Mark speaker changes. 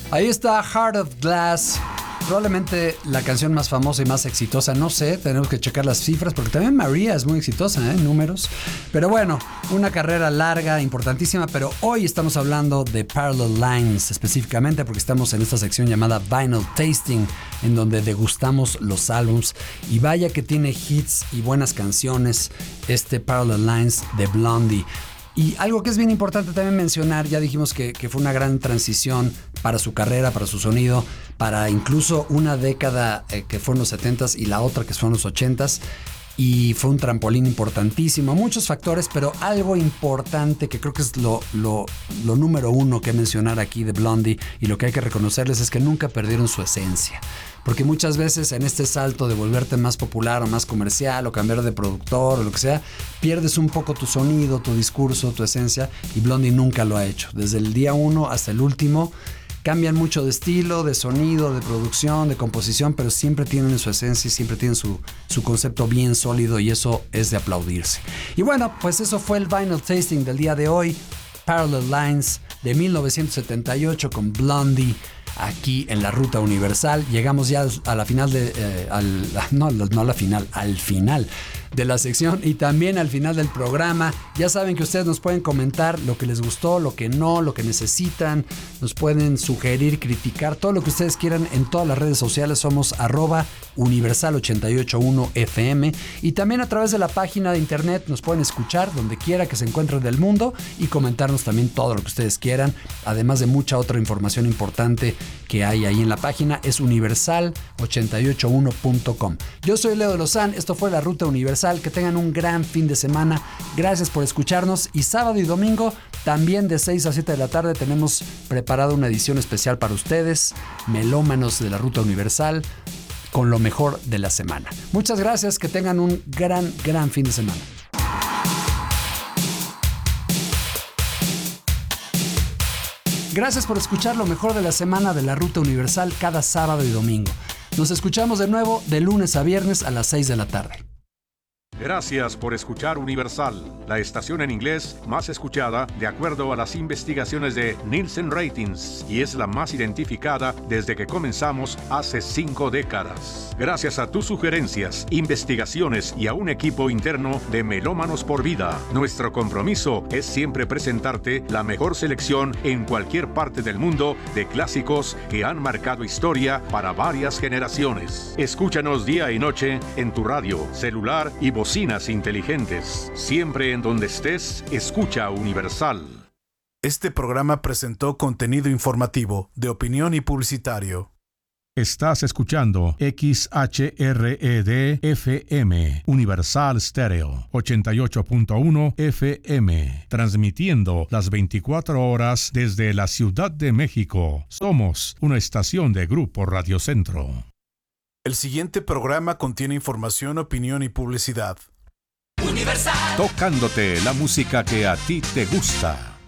Speaker 1: Ahí está Heart of Glass, probablemente la canción más famosa y más exitosa, no sé, tenemos que checar las cifras porque también María es muy exitosa en números, pero bueno, una carrera larga, importantísima, pero hoy estamos hablando de Parallel Lines específicamente porque estamos en esta sección llamada Vinyl Tasting, en donde degustamos los álbums, y vaya que tiene hits y buenas canciones este Parallel Lines de Blondie. Y algo que es bien importante también mencionar, ya dijimos que fue una gran transición para su carrera, para su sonido, para incluso una década que fue en los 70s y la otra que fue en los 80s. Y fue un trampolín importantísimo, muchos factores, pero algo importante que creo que es lo número uno que mencionar aquí de Blondie, y lo que hay que reconocerles es que nunca perdieron su esencia. Porque muchas veces en este salto de volverte más popular o más comercial o cambiar de productor o lo que sea, pierdes un poco tu sonido, tu discurso, tu esencia, y Blondie nunca lo ha hecho. Desde el día 1 hasta el último, cambian mucho de estilo, de sonido, de producción, de composición, pero siempre tienen su esencia y siempre tienen su concepto bien sólido, y eso es de aplaudirse. Y bueno, pues eso fue el Vinyl Tasting del día de hoy, Parallel Lines de 1978 con Blondie, aquí en la Ruta Universal. Llegamos ya a la final al final de la sección y también al final del programa. Ya saben que ustedes nos pueden comentar lo que les gustó, lo que no, lo que necesitan. Nos pueden sugerir, criticar, todo lo que ustedes quieran en todas las redes sociales. Somos @Universal881FM, y también a través de la página de internet nos pueden escuchar donde quiera que se encuentren del mundo y comentarnos también todo lo que ustedes quieran, además de mucha otra información importante que hay ahí en la página. Es universal881.com. Yo soy Leo de Lozán, esto fue La Ruta Universal. Que tengan un gran fin de semana. Gracias por escucharnos, y sábado y domingo también de 6 a 7 de la tarde tenemos preparada una edición especial para ustedes, melómanos de La Ruta Universal, con lo mejor de la semana. Muchas gracias, que tengan un gran fin de semana. Gracias por escuchar lo mejor de la semana de La Ruta Universal cada sábado y domingo. Nos escuchamos de nuevo de lunes a viernes a las 6 de la tarde.
Speaker 2: Gracias por escuchar Universal, la estación en inglés más escuchada de acuerdo a las investigaciones de Nielsen Ratings, y es la más identificada desde que comenzamos hace 5 décadas. Gracias a tus sugerencias, investigaciones y a un equipo interno de melómanos por vida, nuestro compromiso es siempre presentarte la mejor selección en cualquier parte del mundo de clásicos que han marcado historia para varias generaciones. Escúchanos día y noche en tu radio, celular y bocinas inteligentes. Siempre en donde estés, escucha Universal.
Speaker 3: Este programa presentó contenido informativo, de opinión y publicitario.
Speaker 4: Estás escuchando XHRED-FM, Universal Stereo, 88.1 FM, transmitiendo las 24 horas desde la Ciudad de México. Somos una estación de Grupo Radio Centro.
Speaker 3: El siguiente programa contiene información, opinión y publicidad.
Speaker 5: Universal.
Speaker 4: Tocándote la música que a ti te gusta.